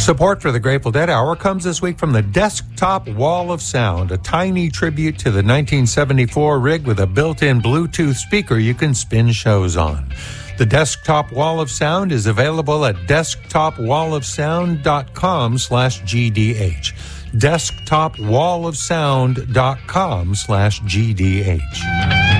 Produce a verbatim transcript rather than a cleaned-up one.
Support for the Grateful Dead Hour comes this week from the Desktop Wall of Sound, a tiny tribute to the nineteen seventy-four rig with a built-in Bluetooth speaker you can spin shows on. The Desktop Wall of Sound is available at desktopwallofsound.com slash GDH. desktopwallofsound.com slash GDH.